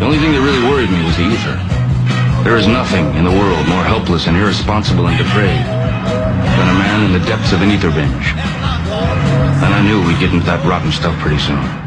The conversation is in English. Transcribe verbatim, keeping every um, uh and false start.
The only thing that really worried me was the ether. There is nothing in the world more helpless and irresponsible and depraved than a man in the depths of an ether binge. And I knew we'd get into that rotten stuff pretty soon.